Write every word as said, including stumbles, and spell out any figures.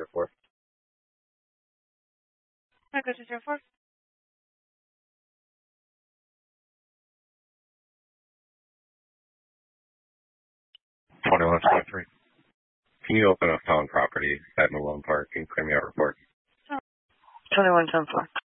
report. Hi, go to zero four. twenty-one twenty-three. Can you open a found property at Malone Park and clear me a report? twenty-one ten four.